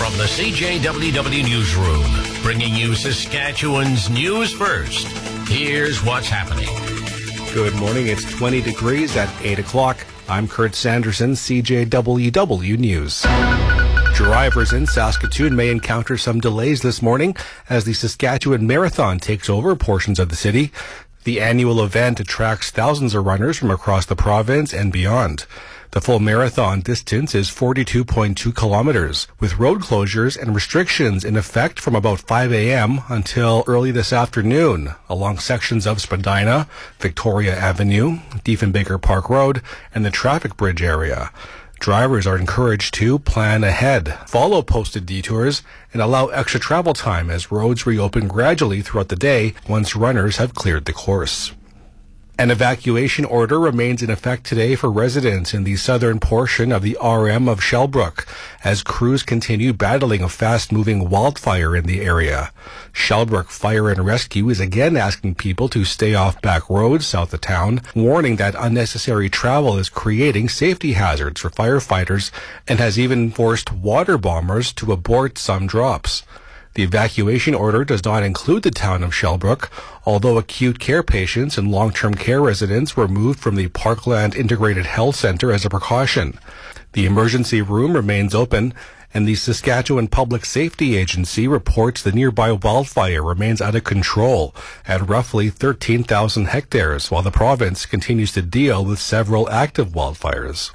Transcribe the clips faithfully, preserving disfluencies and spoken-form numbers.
From the C J W W Newsroom, bringing you Saskatchewan's news first. Here's what's happening. Good morning. It's twenty degrees at eight o'clock. I'm Kurt Sanderson, C J W W News. Drivers in Saskatoon may encounter some delays this morning as the Saskatchewan Marathon takes over portions of the city. The annual event attracts thousands of runners from across the province and beyond. The full marathon distance is forty-two point two kilometers, with road closures and restrictions in effect from about five a.m. until early this afternoon along sections of Spadina, Victoria Avenue, Diefenbaker Park Road, and the traffic bridge area. Drivers are encouraged to plan ahead, follow posted detours, and allow extra travel time as roads reopen gradually throughout the day once runners have cleared the course. An evacuation order remains in effect today for residents in the southern portion of the R M of Shellbrook as crews continue battling a fast-moving wildfire in the area. Shellbrook Fire and Rescue is again asking people to stay off back roads south of town, warning that unnecessary travel is creating safety hazards for firefighters and has even forced water bombers to abort some drops. The evacuation order does not include the town of Shellbrook, although acute care patients and long-term care residents were moved from the Parkland Integrated Health Centre as a precaution. The emergency room remains open, and the Saskatchewan Public Safety Agency reports the nearby wildfire remains out of control at roughly thirteen thousand hectares, while the province continues to deal with several active wildfires.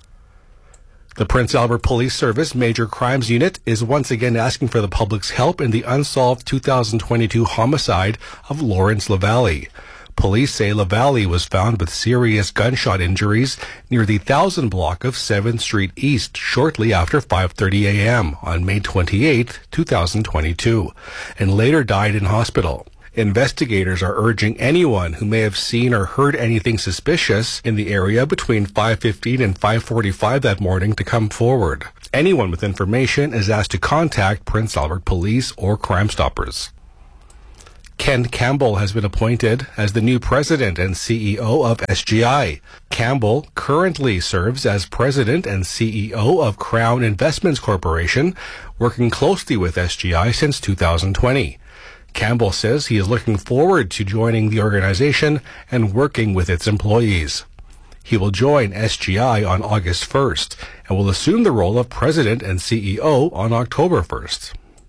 The Prince Albert Police Service Major Crimes Unit is once again asking for the public's help in the unsolved two thousand twenty-two homicide of Lawrence Lavalley. Police say Lavalley was found with serious gunshot injuries near the Thousand block of seventh Street East shortly after five thirty a.m. on May twenty-eighth, two thousand twenty-two, and later died in hospital. Investigators are urging anyone who may have seen or heard anything suspicious in the area between five fifteen and five forty-five that morning to come forward. Anyone with information is asked to contact Prince Albert Police or Crime Stoppers. Ken Campbell has been appointed as the new president and C E O of S G I. Campbell currently serves as president and C E O of Crown Investments Corporation, working closely with S G I since two thousand twenty. Campbell says he is looking forward to joining the organization and working with its employees. He will join S G I on August first and will assume the role of president and C E O on October first.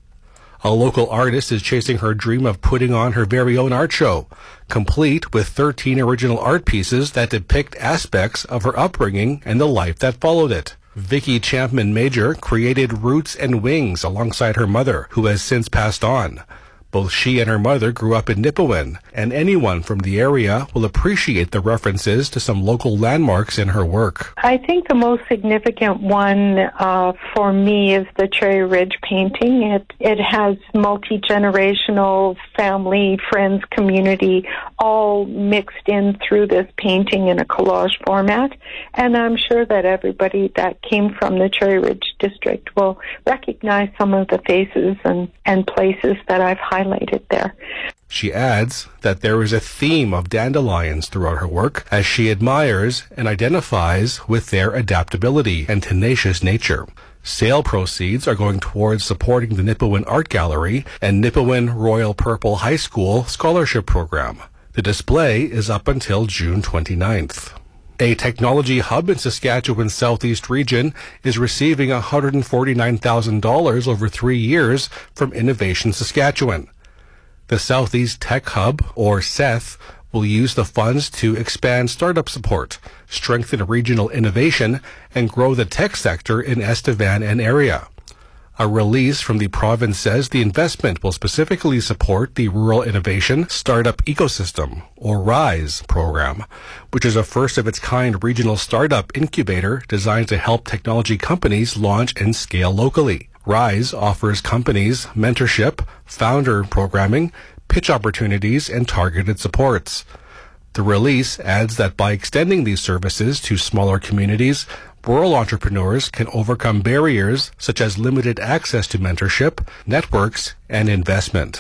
A local artist is chasing her dream of putting on her very own art show, complete with thirteen original art pieces that depict aspects of her upbringing and the life that followed it. Vicky Champman Major created Roots and Wings alongside her mother, who has since passed on. Both she and her mother grew up in Nipawin, and anyone from the area will appreciate the references to some local landmarks in her work. I think the most significant one uh, for me is the Cherry Ridge painting. It it has multi-generational family, friends, community, all mixed in through this painting in a collage format. And I'm sure that everybody that came from the Cherry Ridge district will recognize some of the faces and, and places that I've highlighted there. She adds that there is a theme of dandelions throughout her work as she admires and identifies with their adaptability and tenacious nature. Sale proceeds are going towards supporting the Nipawin Art Gallery and Nipawin Royal Purple High School Scholarship Program. The display is up until June twenty-ninth. A technology hub in Saskatchewan's southeast region is receiving one hundred forty-nine thousand dollars over three years from Innovation Saskatchewan. The Southeast Tech Hub, or S E T H, will use the funds to expand startup support, strengthen regional innovation, and grow the tech sector in Estevan and area. A release from the province says the investment will specifically support the Rural Innovation Startup Ecosystem, or RISE, program, which is a first-of-its-kind regional startup incubator designed to help technology companies launch and scale locally. RISE offers companies mentorship, founder programming, pitch opportunities, and targeted supports. The release adds that by extending these services to smaller communities, rural entrepreneurs can overcome barriers such as limited access to mentorship, networks, and investment.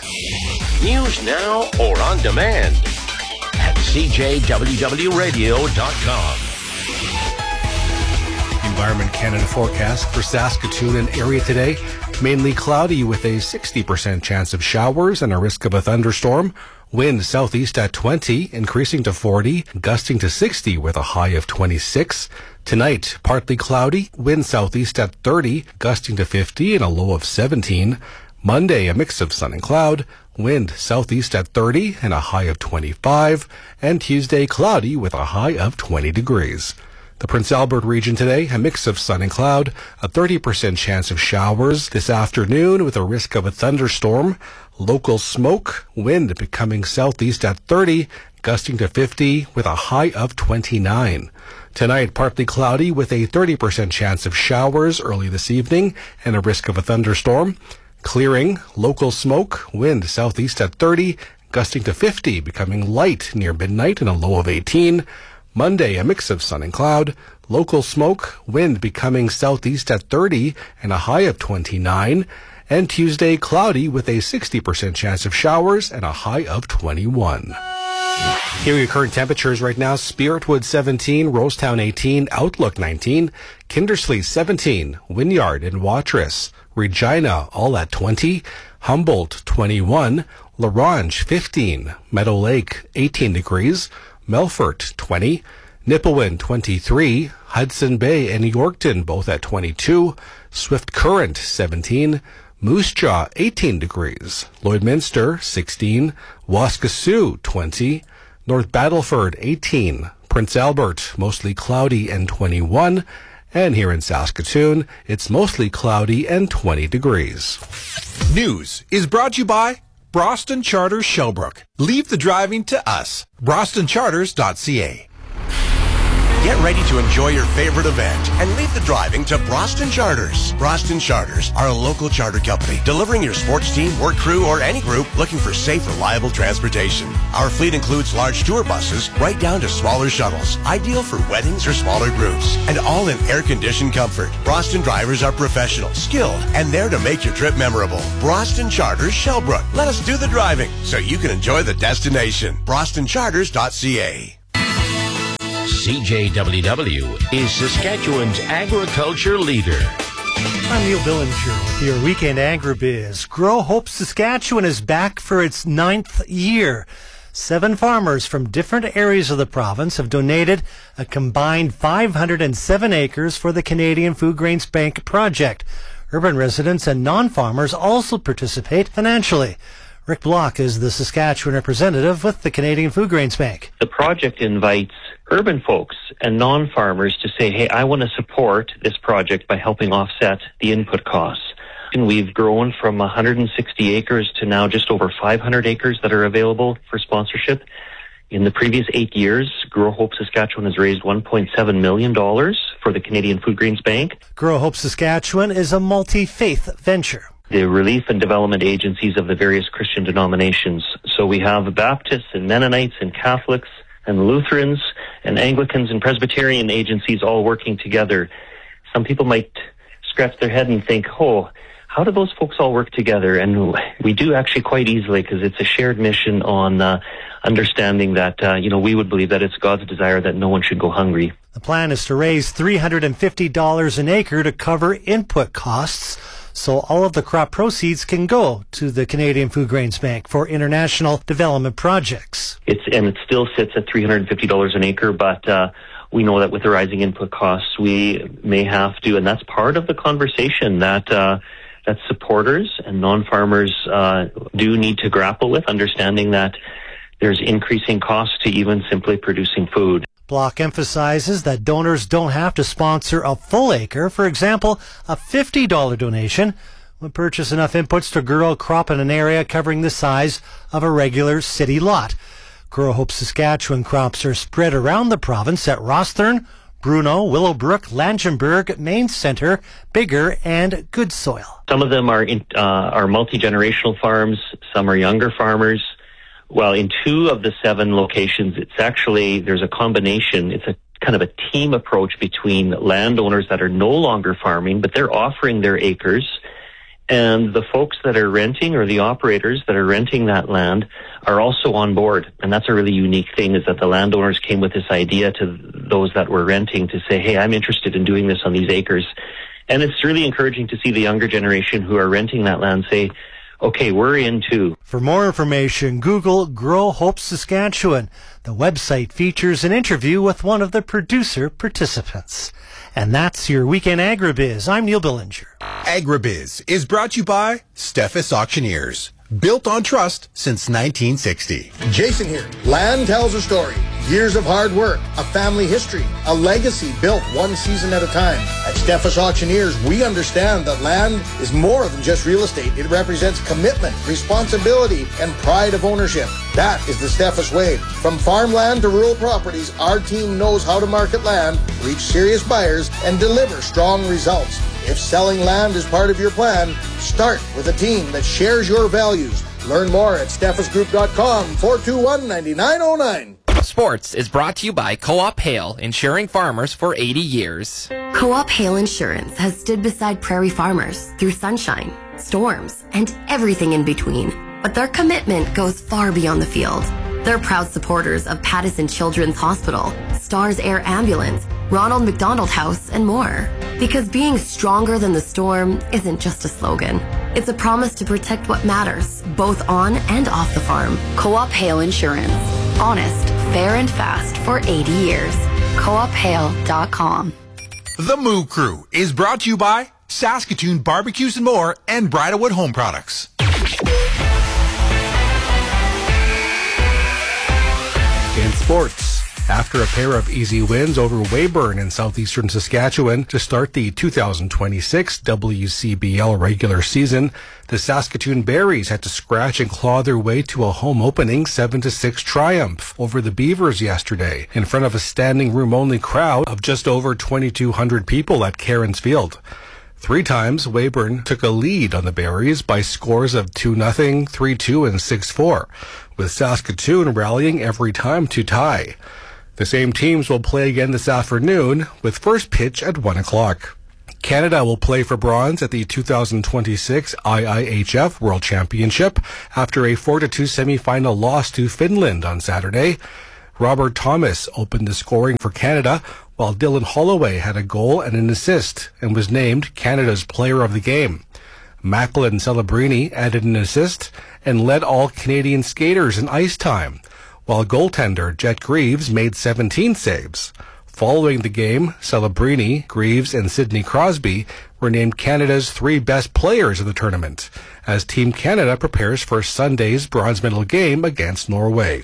News now or on demand at c j w w radio dot com. Environment Canada forecast for Saskatoon and area today. Mainly cloudy with a sixty percent chance of showers and a risk of a thunderstorm. Wind southeast at twenty, increasing to forty, gusting to sixty with a high of twenty-six. Tonight, partly cloudy, wind southeast at thirty, gusting to fifty and a low of seventeen. Monday, a mix of sun and cloud, wind southeast at thirty and a high of twenty-five. And Tuesday, cloudy with a high of twenty degrees. The Prince Albert region today, a mix of sun and cloud, a thirty percent chance of showers this afternoon with a risk of a thunderstorm. Local smoke, wind becoming southeast at thirty, gusting to fifty with a high of twenty-nine. Tonight, partly cloudy with a thirty percent chance of showers early this evening and a risk of a thunderstorm. Clearing, local smoke, wind southeast at thirty, gusting to fifty, becoming light near midnight and a low of eighteen. Monday, a mix of sun and cloud, local smoke, wind becoming southeast at thirty and a high of twenty-nine. And Tuesday, cloudy with a sixty percent chance of showers and a high of twenty-one. Here are your current temperatures right now. Spiritwood seventeen, Rosetown eighteen, Outlook nineteen, Kindersley seventeen, Wynyard and Watrous, Regina all at twenty, Humboldt twenty-one, La Ronge fifteen, Meadow Lake eighteen degrees, Melfort twenty, Nipawin twenty-three, Hudson Bay and Yorkton both at twenty-two, Swift Current seventeen, Moose Jaw eighteen degrees, Lloydminster sixteen, Waskesiu twenty, North Battleford eighteen, Prince Albert mostly cloudy and twenty-one, and here in Saskatoon it's mostly cloudy and twenty degrees. News is brought to you by Broston Charters Shellbrook. Leave the driving to us. broston charters dot c a. Get ready to enjoy your favorite event and leave the driving to Broston Charters. Broston Charters are a local charter company delivering your sports team, work crew, or any group looking for safe, reliable transportation. Our fleet includes large tour buses right down to smaller shuttles, ideal for weddings or smaller groups, and all in air-conditioned comfort. Broston drivers are professional, skilled, and there to make your trip memorable. Broston Charters Shellbrook. Let us do the driving so you can enjoy the destination. broston charters dot c a. C J W W is Saskatchewan's agriculture leader. I'm Neil Billinger with your Weekend Agribiz. Grow Hope Saskatchewan is back for its ninth year. Seven farmers from different areas of the province have donated a combined five hundred seven acres for the Canadian Food Grains Bank project. Urban residents and non-farmers also participate financially. Rick Block is the Saskatchewan representative with the Canadian Food Grains Bank. The project invites urban folks and non-farmers to say, hey, I want to support this project by helping offset the input costs. And we've grown from one hundred sixty acres to now just over five hundred acres that are available for sponsorship. In the previous eight years, Grow Hope Saskatchewan has raised one point seven million dollars for the Canadian Food Grains Bank. Grow Hope Saskatchewan is a multi-faith venture. The relief and development agencies of the various Christian denominations. So we have Baptists and Mennonites and Catholics and Lutherans and Anglicans and Presbyterian agencies all working together. Some people might scratch their head and think, oh, how do those folks all work together? And we do actually quite easily, because it's a shared mission on uh, understanding that, uh, you know, we would believe that it's God's desire that no one should go hungry. The plan is to raise three hundred fifty dollars an acre to cover input costs, so all of the crop proceeds can go to the Canadian Food Grains Bank for international development projects. It's and it still sits at three hundred fifty dollars an acre, but uh, we know that with the rising input costs, we may have to, and that's part of the conversation that uh, that supporters and non-farmers uh, do need to grapple with, understanding that there's increasing costs to even simply producing food. Block emphasizes that donors don't have to sponsor a full acre. For example, a fifty dollars donation would purchase enough inputs to grow a crop in an area covering the size of a regular city lot. Grow Hope Saskatchewan crops are spread around the province at Rosthern, Bruno, Willowbrook, Langenburg, Main Centre, Bigger, and Good Soil. Some of them are in, uh, are multi-generational farms. Some are younger farmers. Well, in two of the seven locations, it's actually, there's a combination. It's a kind of a team approach between landowners that are no longer farming, but they're offering their acres And the folks that are renting, or the operators that are renting that land, are also on board. And that's a really unique thing, is that the landowners came with this idea to those that were renting to say, hey, I'm interested in doing this on these acres. And it's really encouraging to see the younger generation who are renting that land say, okay, we're in too. For more information, Google Grow Hope Saskatchewan. The website features an interview with one of the producer participants. And that's your Weekend Agribiz. I'm Neil Billinger. Agribiz is brought to you by Steffes Auctioneers. Built on trust since nineteen sixty. Jason here. Land tells a story. Years of hard work, a family history, a legacy built one season at a time. At Steffes Auctioneers, we understand that land is more than just real estate. It represents commitment, responsibility, and pride of ownership. That is the Steffes way. From farmland to rural properties, our team knows how to market land, reach serious buyers, and deliver strong results. If selling land is part of your plan, start with a team that shares your values. Learn more at steffes group dot com, four two one, nine nine zero nine. Sports is brought to you by Co-op Hale, insuring farmers for eighty years. Co-op Hale Insurance has stood beside prairie farmers through sunshine, storms, and everything in between. But their commitment goes far beyond the field. They're proud supporters of Pattison Children's Hospital, Stars Air Ambulance, Ronald McDonald House, and more. Because being stronger than the storm isn't just a slogan. It's a promise to protect what matters, both on and off the farm. Co-op Hale Insurance. Honest, fair, and fast for eighty years. co op hale dot com. The Moo Crew is brought to you by Saskatoon Barbecues and More and Bridalwood Home Products. In sports, after a pair of easy wins over Weyburn in southeastern Saskatchewan to start the two thousand twenty-six W C B L regular season, the Saskatoon Berries had to scratch and claw their way to a home opening seven to six triumph over the Beavers yesterday in front of a standing room only crowd of just over twenty-two hundred people at Cairns Field. Three times, Weyburn took a lead on the Berries by scores of two nothing, three two, and six four, with Saskatoon rallying every time to tie. The same teams will play again this afternoon, with first pitch at one o'clock. Canada will play for bronze at the two thousand twenty-six I I H F World Championship after a four to two semifinal loss to Finland on Saturday. Robert Thomas opened the scoring for Canada, while Dylan Holloway had a goal and an assist and was named Canada's Player of the Game. Macklin Celebrini added an assist and led all Canadian skaters in ice time, while goaltender Jet Greaves made seventeen saves. Following the game, Celebrini, Greaves, and Sidney Crosby were named Canada's three best players of the tournament, as Team Canada prepares for Sunday's bronze medal game against Norway.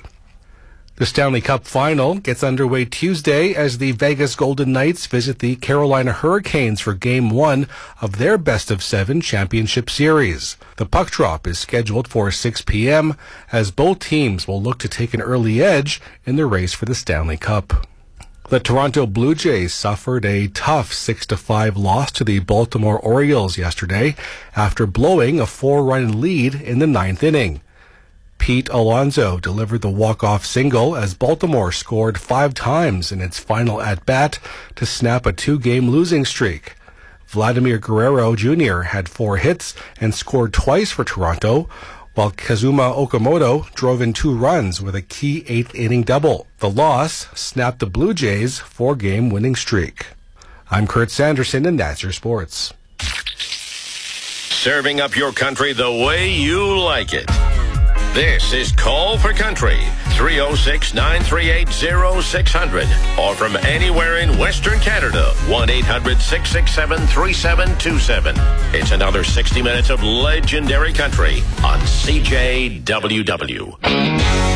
The Stanley Cup Final gets underway Tuesday as the Vegas Golden Knights visit the Carolina Hurricanes for Game one of their best-of-seven championship series. The puck drop is scheduled for six p.m. as both teams will look to take an early edge in the race for the Stanley Cup. The Toronto Blue Jays suffered a tough six to five loss to the Baltimore Orioles yesterday after blowing a four-run lead in the ninth inning. Pete Alonso delivered the walk-off single as Baltimore scored five times in its final at-bat to snap a two-game losing streak. Vladimir Guerrero Junior had four hits and scored twice for Toronto, while Kazuma Okamoto drove in two runs with a key eighth-inning double. The loss snapped the Blue Jays' four-game winning streak. I'm Kurt Sanderson, and that's your sports. Serving up your country the way you like it. This is Call for Country, three oh six, nine three eight, oh six hundred, or from anywhere in Western Canada, one eight hundred, six six seven, three seven two seven. It's another sixty minutes of legendary country on C J W W.